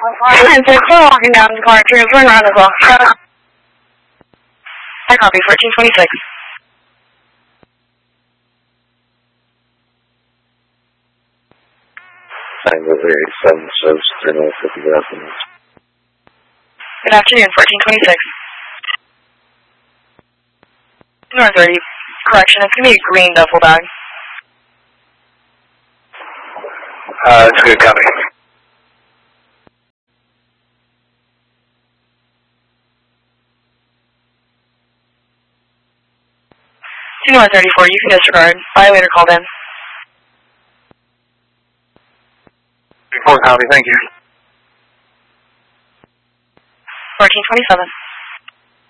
And so we're walking down the car, turn around as well. I copy, 1426. Tango 87 shows 350 minutes. Good afternoon, 1426. North 30, correction, it's going to be a green duffel bag. It's good, copy. North 34, you can disregard. Violator called in. 34, copy, thank you. 1427.